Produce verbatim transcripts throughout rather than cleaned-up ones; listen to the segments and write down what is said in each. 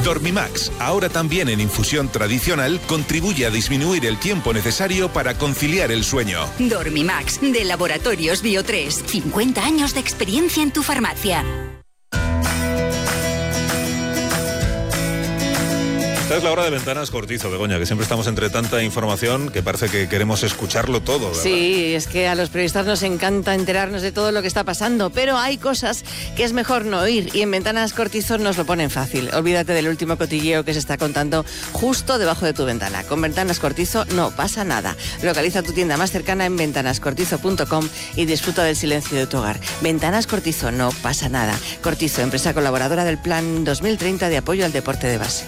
Dormimax, ahora también en infusión tradicional, contribuye a disminuir el tiempo necesario para conciliar el sueño. Dormimax, de Laboratorios Bio tres. cincuenta años de experiencia en tu farmacia. Esta es la hora de Ventanas Cortizo, Begoña, que siempre estamos entre tanta información que parece que queremos escucharlo todo, ¿verdad? Sí, es que a los periodistas nos encanta enterarnos de todo lo que está pasando, pero hay cosas que es mejor no oír y en Ventanas Cortizo nos lo ponen fácil. Olvídate del último cotilleo que se está contando justo debajo de tu ventana. Con Ventanas Cortizo no pasa nada. Localiza tu tienda más cercana en ventanas cortizo punto com y disfruta del silencio de tu hogar. Ventanas Cortizo, no pasa nada. Cortizo, empresa colaboradora del Plan dos mil treinta de apoyo al deporte de base.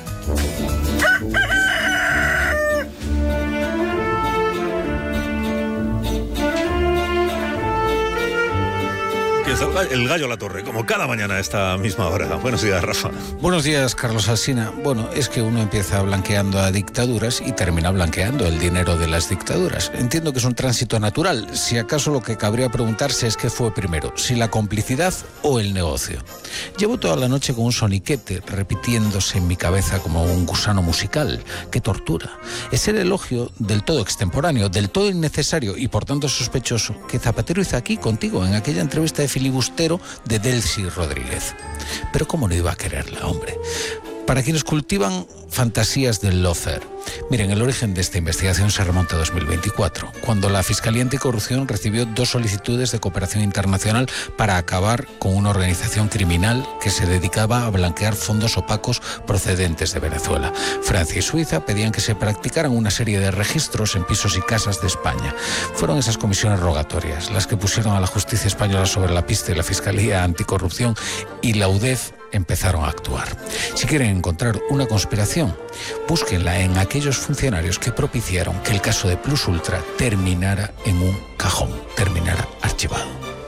Que salga el gallo a la torre, como cada mañana a esta misma hora. Buenos días, Rafa. Buenos días, Carlos Alsina. Bueno, es que uno empieza blanqueando a dictaduras y termina blanqueando el dinero de las dictaduras. Entiendo que es un tránsito natural. Si acaso lo que cabría preguntarse es qué fue primero, si la complicidad o el negocio. Llevo toda la noche con un soniquete repitiéndose en mi cabeza como un gusano musical. ¡Qué tortura! Es el elogio del todo extemporáneo, del todo innecesario y por tanto sospechoso que Zapatero hizo aquí contigo en aquella entrevista de filibustero de Delcy Rodríguez. Pero cómo no iba a quererla, hombre. Para quienes cultivan fantasías del lawfare, miren, el origen de esta investigación se remonta a dos mil veinticuatro, cuando la Fiscalía Anticorrupción recibió dos solicitudes de cooperación internacional para acabar con una organización criminal que se dedicaba a blanquear fondos opacos procedentes de Venezuela. Francia y Suiza pedían que se practicaran una serie de registros en pisos y casas de España. Fueron esas comisiones rogatorias las que pusieron a la justicia española sobre la pista y la Fiscalía Anticorrupción y la U D E F empezaron a actuar. Si quieren encontrar una conspiración, búsquenla en aquellos funcionarios que propiciaron que el caso de Plus Ultra terminara en un cajón, terminara archivado.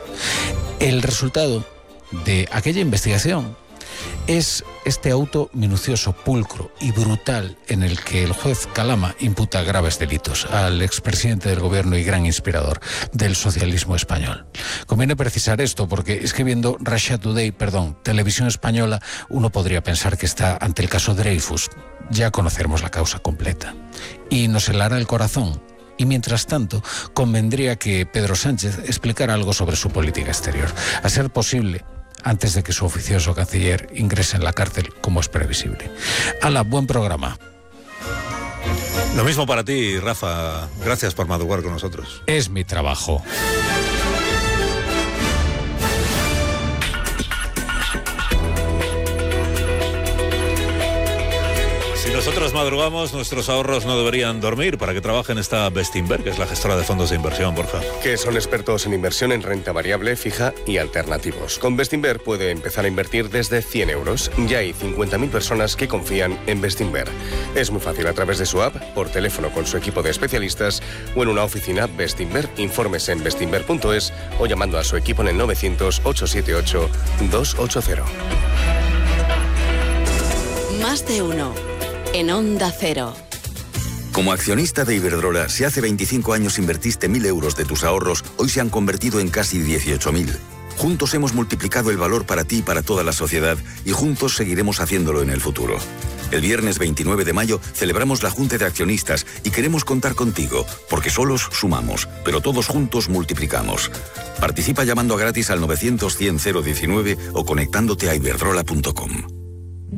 El resultado de aquella investigación es este auto minucioso, pulcro y brutal en el que el juez Calama imputa graves delitos al expresidente del gobierno y gran inspirador del socialismo español. Conviene precisar esto porque es que viendo Russia Today, perdón, Televisión Española, uno podría pensar que está ante el caso Dreyfus. Ya conoceremos la causa completa. Y nos helará el corazón. Y mientras tanto, convendría que Pedro Sánchez explicara algo sobre su política exterior. A ser posible, antes de que su oficioso canciller ingrese en la cárcel, como es previsible. Hala, buen programa. Lo mismo para ti, Rafa. Gracias por madrugar con nosotros. Es mi trabajo. Si nosotros madrugamos, nuestros ahorros no deberían dormir. Para que trabajen esta Bestinver, que es la gestora de fondos de inversión, Borja. Que son expertos en inversión en renta variable, fija y alternativos. Con Bestinver puede empezar a invertir desde cien euros. Ya hay cincuenta mil personas que confían en Bestinver. Es muy fácil a través de su app, por teléfono con su equipo de especialistas o en una oficina Bestinver. Informes en bestinver punto es o llamando a su equipo en el novecientos, ochocientos setenta y ocho, doscientos ochenta. Más de uno. En Onda Cero. Como accionista de Iberdrola, si hace veinticinco años invertiste mil euros de tus ahorros, hoy se han convertido en casi dieciocho mil. Juntos hemos multiplicado el valor para ti y para toda la sociedad y juntos seguiremos haciéndolo en el futuro. El viernes veintinueve de mayo celebramos la Junta de Accionistas y queremos contar contigo, porque solos sumamos, pero todos juntos multiplicamos. Participa llamando gratis al novecientos, cien, cero diecinueve o conectándote a iberdrola punto com.